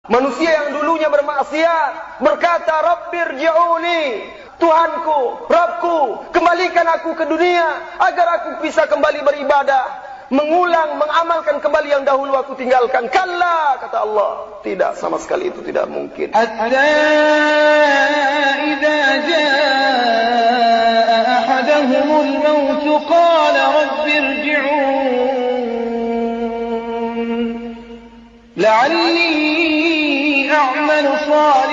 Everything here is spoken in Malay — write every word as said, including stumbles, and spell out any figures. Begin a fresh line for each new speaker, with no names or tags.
Manusia yang dulunya bermaksiat berkata, Rabbirji'uni, Tuhanku, Rabbku, kembalikan aku ke dunia agar aku bisa kembali beribadah, mengulang, mengamalkan kembali yang dahulu aku tinggalkan. Kalla, kata Allah, tidak, sama sekali itu tidak mungkin.
Hatta idza jaa ahadahumul maut qala rabbirji'un la'alli a'malu salihan